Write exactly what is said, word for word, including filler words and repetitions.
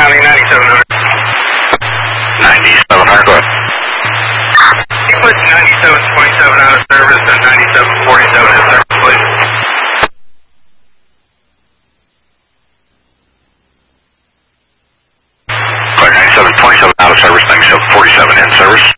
County, ninety-seven hundred. ninety-seven hundred, go ahead. You put ninety-seven twenty-seven out of service and ninety-seven forty-seven in service, please. Go ahead, ninety-seven twenty-seven out of service, ninety-seven forty-seven in service.